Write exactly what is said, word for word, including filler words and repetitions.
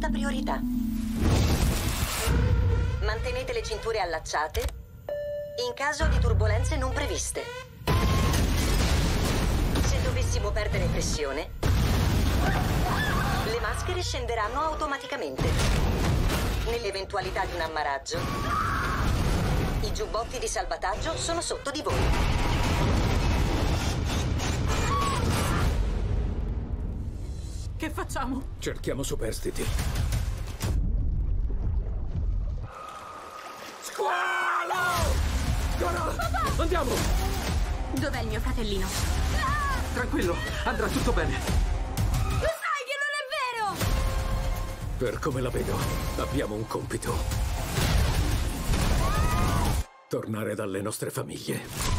assoluta priorità. Mantenete le cinture allacciate in caso di turbolenze non previste. Se dovessimo perdere pressione, le maschere scenderanno automaticamente. Nell'eventualità di un ammaraggio, i giubbotti di salvataggio sono sotto di voi. Che facciamo? Cerchiamo superstiti. Squalo! Cora! Papà! Andiamo! Dov'è il mio fratellino? Tranquillo, andrà tutto bene. Lo sai che non è vero! Per come la vedo, abbiamo un compito. Tornare dalle nostre famiglie.